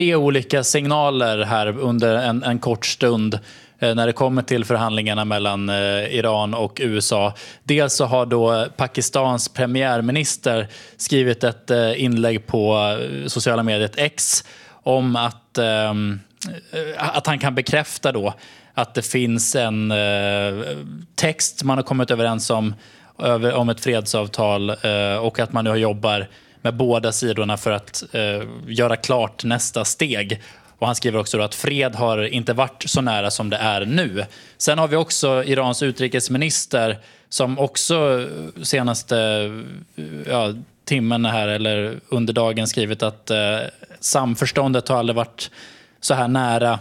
tre olika signaler här under en kort stund när det kommer till förhandlingarna mellan Iran och USA. Dels så har då Pakistans premiärminister skrivit ett inlägg på sociala mediet X om att han kan bekräfta då att det finns en text man har kommit överens om ett fredsavtal och att man nu jobbar med båda sidorna för att göra klart nästa steg. Och han skriver också då att fred har inte varit så nära som det är nu. Sen har vi också Irans utrikesminister som också senaste timmen här eller under dagen skrivit att samförståndet har aldrig varit så här nära.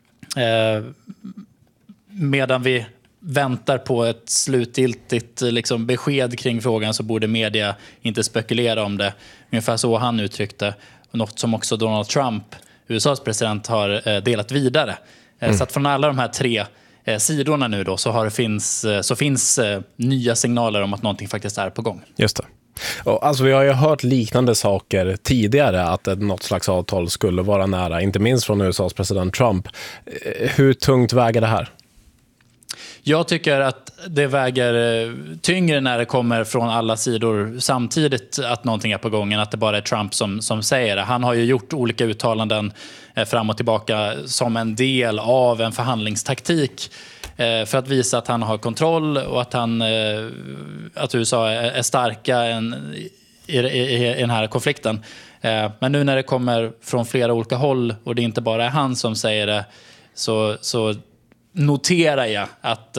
Medan vi väntar på ett slutgiltigt besked kring frågan så borde media inte spekulera om det. Ungefär så han uttryckte. Något som också Donald Trump, USAs president, har delat vidare. Så att från alla de här tre sidorna nu då så finns nya signaler om att någonting faktiskt är på gång. Just det. Och alltså vi har ju hört liknande saker tidigare, att något slags avtal skulle vara nära, inte minst från USAs president Trump. Hur tungt väger det här? Jag tycker att det väger tyngre när det kommer från alla sidor samtidigt att någonting är på gång än att det bara är Trump som säger det. Han har ju gjort olika uttalanden fram och tillbaka som en del av en förhandlingstaktik för att visa att han har kontroll och att USA är starka i den här konflikten. Men nu när det kommer från flera olika håll och det inte bara är han som säger det så noterar jag att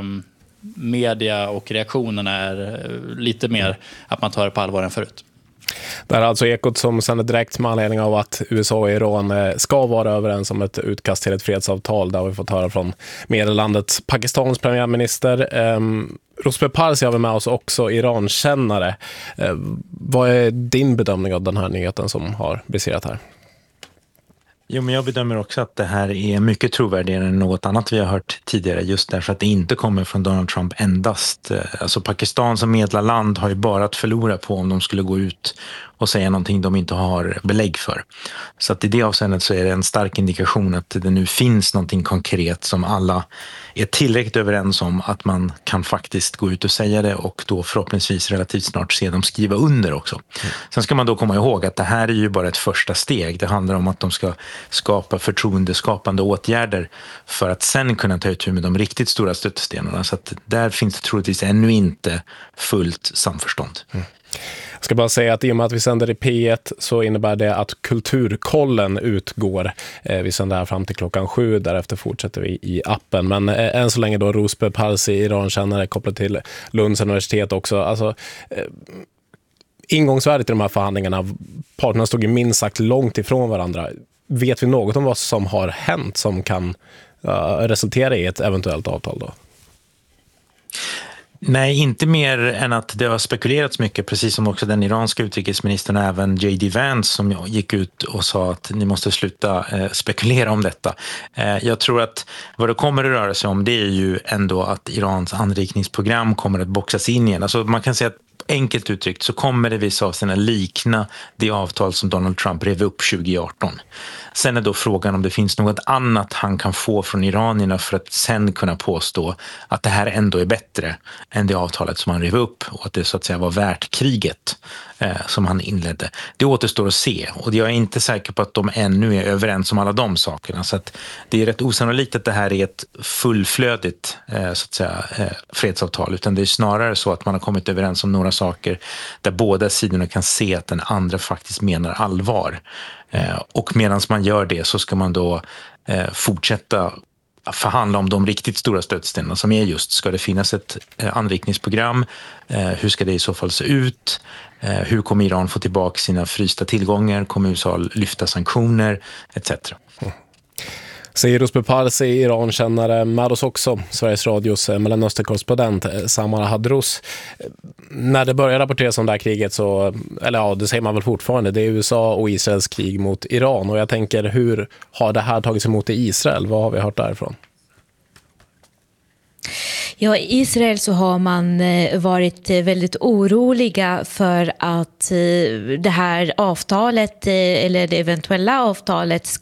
media och reaktionerna är lite mer att man tar det på allvar än förut. Det är alltså Ekot som sänder direkt med anledning av att USA och Iran ska vara överens om ett utkast till ett fredsavtal. Där har vi fått höra från meddelandet Pakistans premiärminister. Rouzbeh Parsi har vi med oss också, Iran-kännare. Vad är din bedömning av den här nyheten som har briserat här? Jo, men jag bedömer också att det här är mycket trovärdigare än något annat vi har hört tidigare, just därför att det inte kommer från Donald Trump endast. Alltså Pakistan som medlarland har ju bara att förlora på om de skulle gå ut och säga någonting de inte har belägg för. Så att i det avseendet så är det en stark indikation att det nu finns någonting konkret som alla är tillräckligt överens om att man kan faktiskt gå ut och säga det och då förhoppningsvis relativt snart se dem skriva under också. Sen ska man då komma ihåg att det här är ju bara ett första steg. Det handlar om att de ska skapa förtroendeskapande åtgärder för att sen kunna ta itu med de riktigt stora stöttestenarna. Så att där finns det troligtvis ännu inte fullt samförstånd. Jag ska bara säga att i och med att vi sänder i P1 så innebär det att Kulturkollen utgår. Vi sänder här fram till 7:00, därefter fortsätter vi i appen. Men än så länge då Rouzbeh Parsi, Iran-kännare kopplat till Lunds universitet också. Alltså, ingångsvärdet i de här förhandlingarna, parterna stod ju minst sagt långt ifrån varandra. Vet vi något om vad som har hänt som kan resultera i ett eventuellt avtal då? Nej, inte mer än att det har spekulerats mycket, precis som också den iranska utrikesministern och även J.D. Vance som gick ut och sa att ni måste sluta spekulera om detta. Jag tror att vad det kommer att röra sig om, det är ju ändå att Irans anrikningsprogram kommer att boxas in igen. Alltså man kan säga att enkelt uttryckt så kommer det vissa avseenden likna det avtal som Donald Trump rev upp 2018. Sen är då frågan om det finns något annat han kan få från iranierna för att sen kunna påstå att det här ändå är bättre än det avtalet som han rev upp och att det så att säga var värt kriget som han inledde. Det återstår att se och jag är inte säker på att de ännu är överens om alla de sakerna, så att det är rätt osannolikt att det här är ett fullflödigt så att säga fredsavtal, utan det är snarare så att man har kommit överens om några saker där båda sidorna kan se att den andra faktiskt menar allvar. Och medan man gör det så ska man då fortsätta förhandla om de riktigt stora stötstenarna som är just, ska det finnas ett anrikningsprogram, hur ska det i så fall se ut, hur kommer Iran få tillbaka sina frysta tillgångar, kommer USA lyfta sanktioner etc. Säger Rouzbeh Parsi, Iran-kännare, med oss också Sveriges Radios Mellanöstern-korrespondent Samara Hadrouz. När det började rapporteras om det här kriget så, eller ja, det säger man väl fortfarande, det är USA och Israels krig mot Iran, och jag tänker, hur har det här tagits emot i Israel? Vad har vi hört därifrån? Ja, i Israel så har man varit väldigt oroliga för att det här avtalet eller det eventuella avtalet